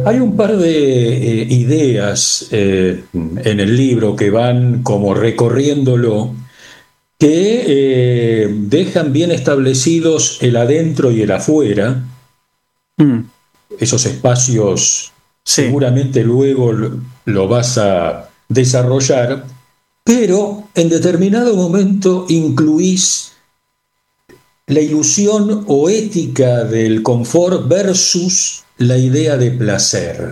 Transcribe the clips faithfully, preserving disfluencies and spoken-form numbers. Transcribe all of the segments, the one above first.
Hay un par de eh, ideas eh, en el libro que van como recorriéndolo, que eh, dejan bien establecidos el adentro y el afuera. Mm, Esos espacios sí, seguramente luego lo, lo vas a desarrollar, pero en determinado momento incluís la ilusión o ética del confort versus la idea de placer,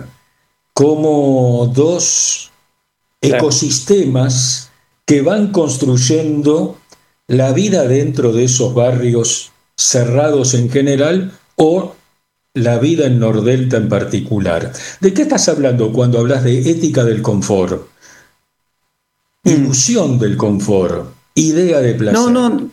como dos claro. ecosistemas que van construyendo la vida dentro de esos barrios cerrados en general o la vida en Nordelta en particular. ¿De qué estás hablando cuando hablas de ética del confort? Mm. Ilusión del confort, idea de No, placer. no,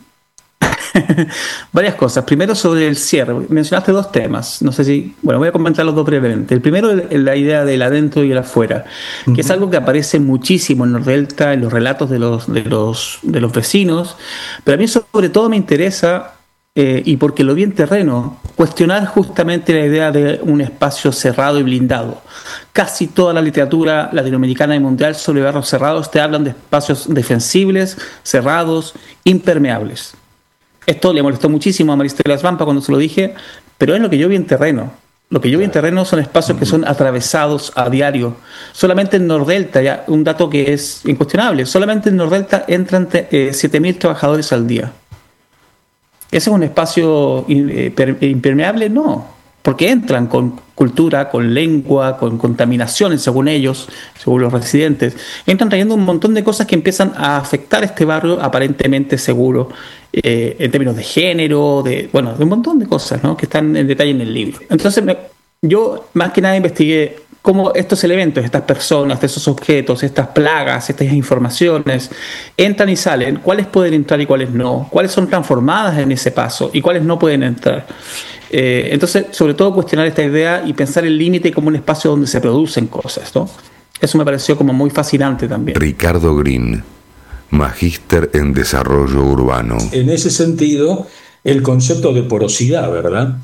varias cosas. Primero sobre el cierre. Mencionaste dos temas. No sé si, bueno, voy a comentar los dos brevemente. El primero es la idea del adentro y el afuera, que es Ujú. algo que aparece muchísimo en Nordelta, en los relatos de los, de los, de los vecinos, pero a mí sobre todo me interesa, eh, y porque lo vi en terreno, cuestionar justamente la idea de un espacio cerrado y blindado. Casi toda la literatura latinoamericana y mundial sobre barrios cerrados te hablan de espacios defensibles, cerrados, impermeables. Esto le molestó muchísimo a Maristela Svampa cuando se lo dije, pero es lo que yo vi en terreno. Lo que yo vi en Claro. terreno son espacios que Ujú. son atravesados a diario. Solamente en Nordelta, ya un dato que es incuestionable, solamente en Nordelta entran eh, siete mil trabajadores al día. ¿Ese es un espacio eh, impermeable? No, porque entran con cultura, con lengua, con contaminaciones, según ellos, según los residentes. Entran trayendo un montón de cosas que empiezan a afectar este barrio aparentemente seguro, eh, en términos de género, de, bueno, de un montón de cosas, ¿no?, que están en detalle en el libro. Entonces, me, yo más que nada investigué cómo estos elementos, estas personas, estos objetos, estas plagas, estas informaciones, entran y salen, cuáles pueden entrar y cuáles no, cuáles son transformadas en ese paso y cuáles no pueden entrar. Eh, entonces, sobre todo cuestionar esta idea y pensar el límite como un espacio donde se producen cosas, ¿no? Eso me pareció como muy fascinante también. Ricardo Green, magíster en desarrollo urbano. En ese sentido, el concepto de porosidad, ¿verdad?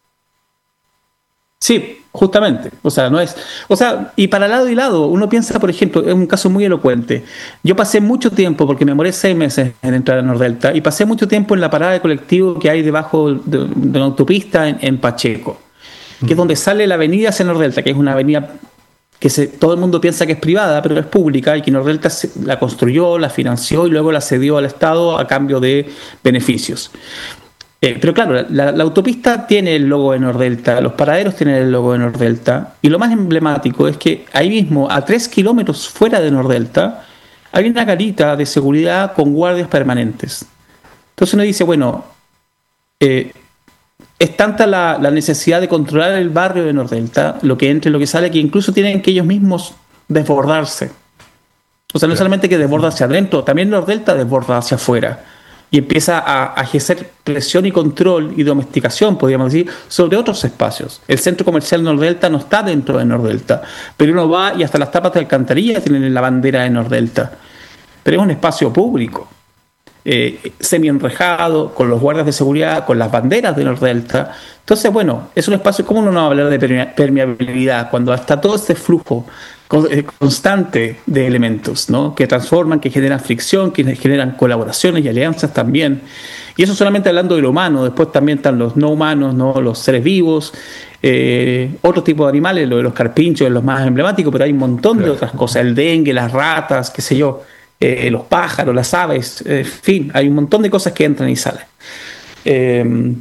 Sí, justamente. O sea, no es. O sea, y para lado y lado, uno piensa, por ejemplo, es un caso muy elocuente. Yo pasé mucho tiempo, porque me demoré seis meses en entrar a Nordelta, y pasé mucho tiempo en la parada de colectivo que hay debajo de, de una autopista en, en Pacheco, que es donde sale la avenida hacia Nordelta, que es una avenida que se, todo el mundo piensa que es privada, pero es pública, y que Nordelta se, la construyó, la financió y luego la cedió al Estado a cambio de beneficios. Eh, pero claro, la, la autopista tiene el logo de Nordelta, los paraderos tienen el logo de Nordelta, y lo más emblemático es que ahí mismo, a tres kilómetros fuera de Nordelta, hay una garita de seguridad con guardias permanentes. Entonces uno dice, bueno, eh, es tanta la, la necesidad de controlar el barrio de Nordelta, lo que entra y lo que sale, que incluso tienen que ellos mismos desbordarse. O sea, no Claro. solamente que desborda hacia adentro, también Nordelta desborda hacia afuera. Y empieza a, a ejercer presión y control y domesticación, podríamos decir, sobre otros espacios. El centro comercial Nordelta no está dentro de Nordelta, pero uno va y hasta las tapas de alcantarilla tienen la bandera de Nordelta. Pero es un espacio público, eh, semi-enrejado, con los guardias de seguridad, con las banderas de Nordelta. Entonces, bueno, es un espacio, ¿cómo uno no va a hablar de permeabilidad cuando está todo este flujo constante de elementos, ¿no?, que transforman, que generan fricción, que generan colaboraciones y alianzas también? Y eso solamente hablando de lo humano. Después también están los no humanos, ¿no?, los seres vivos, eh, otro tipo de animales, lo de los carpinchos es lo más emblemático, pero hay un montón de Claro. otras cosas, el dengue, las ratas, qué sé yo, eh, los pájaros, las aves, eh, en fin, hay un montón de cosas que entran y salen. Eh,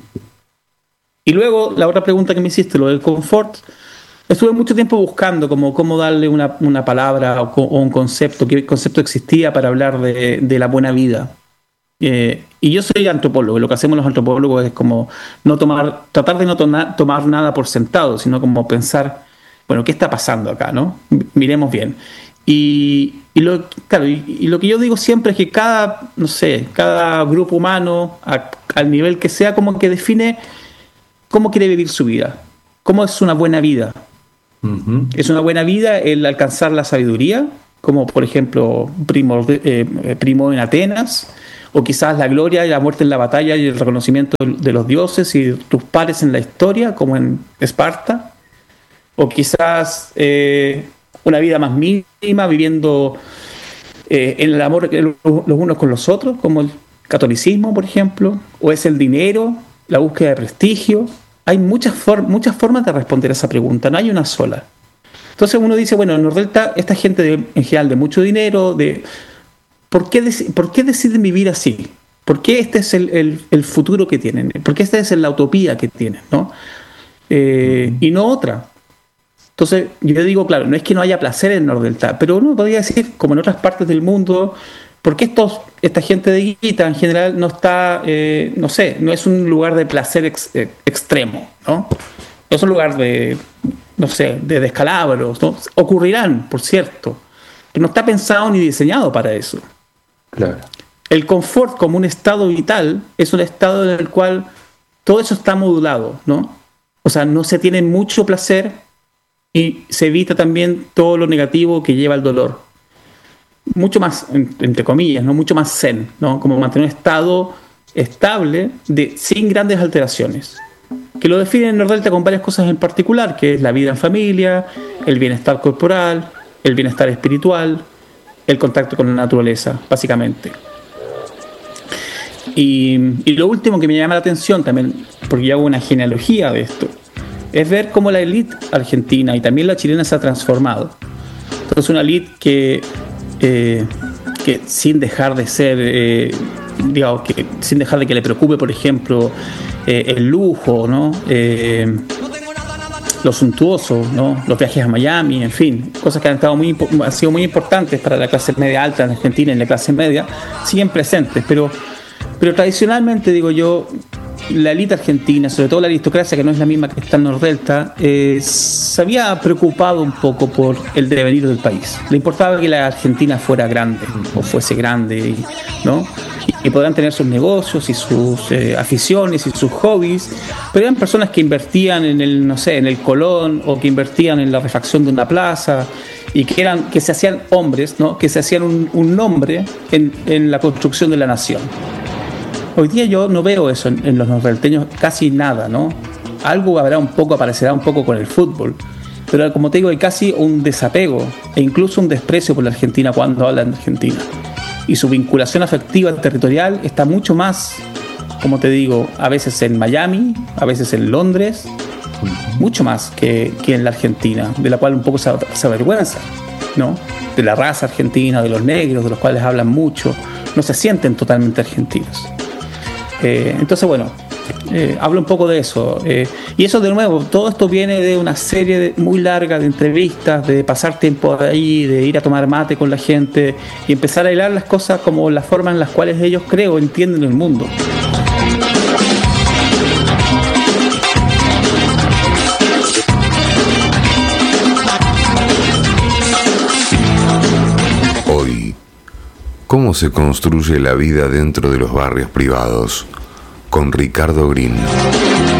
y luego, la otra pregunta que me hiciste, lo del confort, estuve mucho tiempo buscando como cómo darle una, una palabra o, o, un concepto, qué concepto existía para hablar de, de la buena vida. Eh, y yo soy antropólogo, y lo que hacemos los antropólogos es como no tomar, tratar de no toma, tomar nada por sentado, sino como pensar, bueno, ¿qué está pasando acá, no? Miremos bien. Y, y, lo, claro, y, y lo que yo digo siempre es que cada, no sé, cada grupo humano, a, al nivel que sea, como que define cómo quiere vivir su vida, cómo es una buena vida. Ujú. Es una buena vida el alcanzar la sabiduría, como por ejemplo Primo, eh, Primo en Atenas, o quizás la gloria y la muerte en la batalla y el reconocimiento de los dioses y tus pares en la historia, como en Esparta, o quizás eh, una vida más mínima, viviendo eh, en el amor los unos con los otros, como el catolicismo, por ejemplo, o es el dinero, la búsqueda de prestigio. Hay muchas, for- muchas formas de responder a esa pregunta, no hay una sola. Entonces uno dice, bueno, en Nordelta, esta gente de, en general de mucho dinero, de ¿por qué, dec- ¿por qué deciden vivir así? ¿Por qué este es el, el, el futuro que tienen? ¿Por qué esta es la utopía que tienen? ¿No? Eh, y no otra. Entonces yo digo, claro, no es que no haya placer en Nordelta, pero uno podría decir, como en otras partes del mundo, ¿por qué estos, esta gente de guita en general no está, eh, no sé, no es un lugar de placer ex, eh, extremo, ¿no? No es un lugar de, no sé, de descalabros, ¿no? Ocurrirán, por cierto, pero no está pensado ni diseñado para eso. Claro. El confort como un estado vital es un estado en el cual todo eso está modulado, ¿no? O sea, no se tiene mucho placer y se evita también todo lo negativo que lleva al dolor. Mucho más, entre comillas, ¿no? Mucho más zen, ¿no? Como mantener un estado estable de, sin grandes alteraciones. Que lo define en Nordelta con varias cosas en particular, que es la vida en familia, el bienestar corporal, el bienestar espiritual, el contacto con la naturaleza, básicamente. Y, y lo último que me llama la atención también, porque yo hago una genealogía de esto, es ver cómo la élite argentina y también la chilena se ha transformado. Entonces una élite que, eh, que sin dejar de ser, eh, digamos, que sin dejar de que le preocupe, por ejemplo, eh, el lujo, ¿no? Eh, lo suntuoso, ¿no? Los viajes a Miami, en fin, cosas que han, estado muy, han sido muy importantes para la clase media alta en Argentina y en la clase media, siguen presentes, pero Pero tradicionalmente, digo yo, la élite argentina, sobre todo la aristocracia, que no es la misma que está en Nordelta, eh, se había preocupado un poco por el devenir del país. Le importaba que la Argentina fuera grande, o fuese grande, ¿no? Y, y podrán tener sus negocios y sus eh, aficiones y sus hobbies, pero eran personas que invertían en el, no sé, en el Colón, o que invertían en la refacción de una plaza, y que eran, que se hacían hombres, ¿no? Que se hacían un, un nombre en, en la construcción de la nación. Hoy día yo no veo eso en, en los nordelteños, casi nada, ¿no? Algo habrá un poco, aparecerá un poco con el fútbol, pero como te digo, hay casi un desapego e incluso un desprecio por la Argentina cuando hablan de Argentina. Y su vinculación afectiva territorial está mucho más, como te digo, a veces en Miami, a veces en Londres, mucho más que, que en la Argentina, de la cual un poco se, se avergüenza, ¿no? De la raza argentina, de los negros, de los cuales hablan mucho, no se sienten totalmente argentinos. Eh, entonces, bueno, eh, hablo un poco de eso. Eh, y eso, de nuevo, todo esto viene de una serie de, muy larga de entrevistas, de pasar tiempo ahí, de ir a tomar mate con la gente y empezar a hilar las cosas como la forma en las cuales ellos, creo, entienden el mundo. Hoy, ¿cómo se construye la vida dentro de los barrios privados? Con Ricardo Green.